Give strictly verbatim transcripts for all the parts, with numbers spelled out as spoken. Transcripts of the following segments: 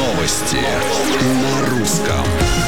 Новости на русском.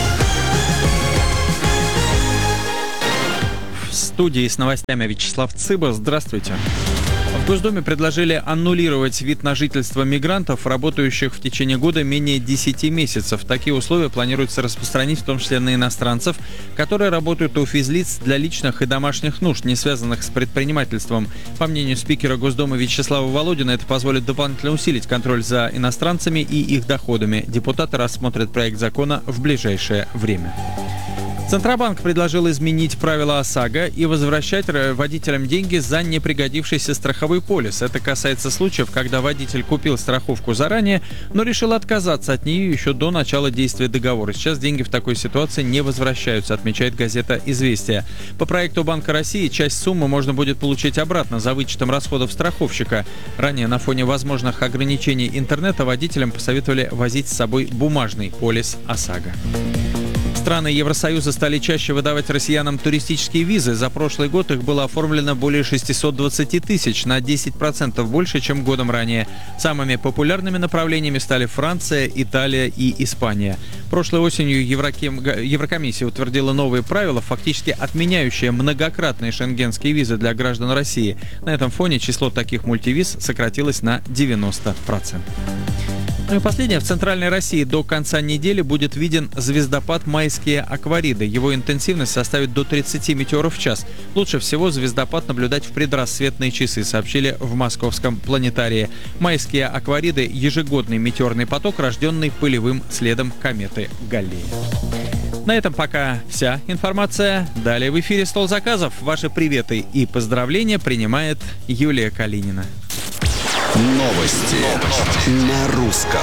В студии с новостями Вячеслав Цыба. Здравствуйте. В Госдуме предложили аннулировать вид на жительство мигрантов, работающих в течение года менее десяти месяцев. Такие условия планируется распространить в том числе на иностранцев, которые работают у физлиц для личных и домашних нужд, не связанных с предпринимательством. По мнению спикера Госдумы Вячеслава Володина, это позволит дополнительно усилить контроль за иностранцами и их доходами. Депутаты рассмотрят проект закона в ближайшее время. Центробанк предложил изменить правила ОСАГО и возвращать водителям деньги за непригодившийся страховой полис. Это касается случаев, когда водитель купил страховку заранее, но решил отказаться от нее еще до начала действия договора. Сейчас деньги в такой ситуации не возвращаются, отмечает газета «Известия». По проекту Банка России часть суммы можно будет получить обратно за вычетом расходов страховщика. Ранее на фоне возможных ограничений интернета водителям посоветовали возить с собой бумажный полис ОСАГО. Страны Евросоюза стали чаще выдавать россиянам туристические визы. За прошлый год их было оформлено более шестьсот двадцать тысяч, на десять процентов больше, чем годом ранее. Самыми популярными направлениями стали Франция, Италия и Испания. Прошлой осенью Евроким... Еврокомиссия утвердила новые правила, фактически отменяющие многократные шенгенские визы для граждан России. На этом фоне число таких мультивиз сократилось на девяносто процентов. Ну и последнее. В Центральной России до конца недели будет виден звездопад «Майские аквариды». Его интенсивность составит до тридцати метеоров в час. Лучше всего звездопад наблюдать в предрассветные часы, сообщили в Московском планетарии. «Майские аквариды» — ежегодный метеорный поток, рожденный пылевым следом кометы Галлея. На этом пока вся информация. Далее в эфире «Стол заказов». Ваши приветы и поздравления принимает Юлия Калинина. Новости, Новости на русском.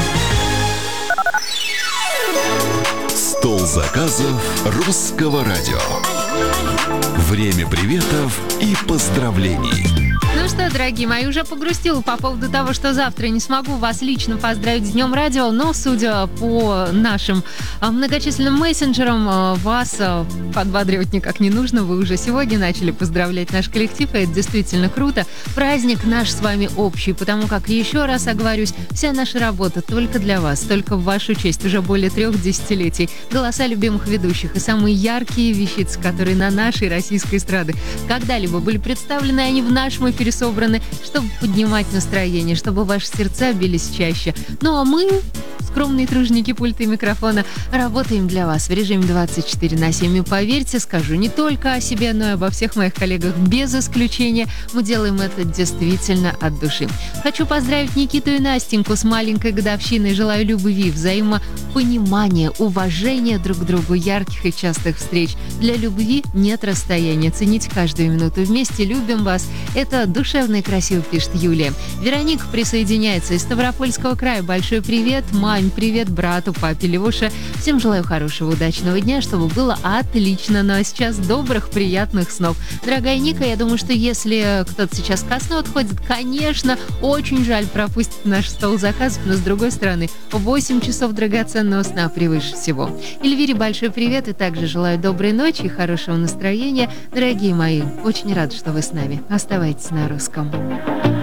Стол заказов русского радио. Время приветов и поздравлений. Ну что, дорогие мои, уже погрустила по поводу того, что завтра не смогу вас лично поздравить с Днем радио, но, судя по нашим многочисленным мессенджерам, вас подбадривать никак не нужно. Вы уже сегодня начали поздравлять наш коллектив, и это действительно круто. Праздник наш с вами общий, потому как, еще раз оговорюсь, вся наша работа только для вас, только в вашу честь. Уже более трех десятилетий. Голоса любимых ведущих и самые яркие вещицы, которые на нашей российской эстраде когда-либо были представлены, они в нашем эфире собраны, чтобы поднимать настроение, чтобы ваши сердца бились чаще. Ну а мы, скромные труженики пульта и микрофона, работаем для вас в режиме двадцать четыре на семь. И поверьте, скажу не только о себе, но и обо всех моих коллегах без исключения. Мы делаем это действительно от души. Хочу поздравить Никиту и Настеньку с маленькой годовщиной. Желаю любви, взаимопонимания, уважения друг к другу, ярких и частых встреч. Для любви нет расстояния. Цените каждую минуту вместе. Любим вас. Это душевно и красиво, пишет Юлия. Вероника присоединяется из Ставропольского края. Большой привет, мань, привет брату, папе, Левуше. Всем желаю хорошего, удачного дня, чтобы было отлично. Ну а сейчас добрых, приятных снов. Дорогая Ника, я думаю, что если кто-то сейчас ко сну отходит, конечно, очень жаль, пропустит наш стол заказов, но с другой стороны, восемь часов драгоценного сна превыше всего. Эльвире большой привет и также желаю доброй ночи и хорошего настроения. Дорогие мои, очень рада, что вы с нами. Оставайтесь на русском.